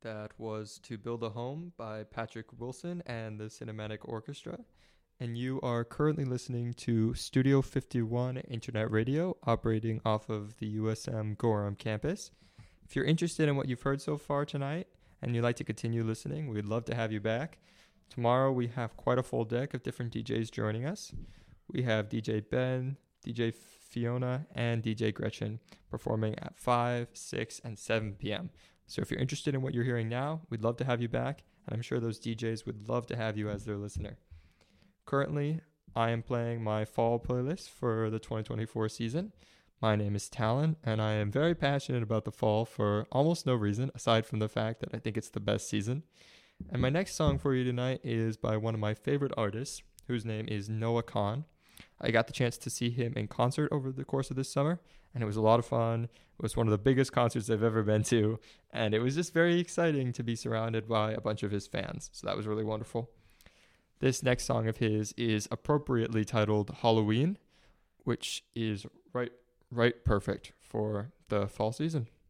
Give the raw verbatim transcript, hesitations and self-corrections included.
That was To Build a Home by Patrick Wilson and the Cinematic Orchestra. And you are currently listening to Studio fifty-one Internet Radio, operating off of the U S M Gorham campus. If you're interested in what you've heard so far tonight and you'd like to continue listening, we'd love to have you back. Tomorrow we have quite a full deck of different D Js joining us. We have D J Ben, D J Fiona, and D J Gretchen performing at five, six, and seven p.m. So if you're interested in what you're hearing now, we'd love to have you back, and I'm sure those D Js would love to have you as their listener. Currently, I am playing my fall playlist for the twenty twenty-four season. My name is Talon, and I am very passionate about the fall for almost no reason, aside from the fact that I think it's the best season. And my next song for you tonight is by one of my favorite artists, whose name is Noah Kahan. I got the chance to see him in concert over the course of this summer, and it was a lot of fun. It was one of the biggest concerts I've ever been to, and it was just very exciting to be surrounded by a bunch of his fans, so that was really wonderful. This next song of his is appropriately titled Halloween, which is right, right perfect for the fall season.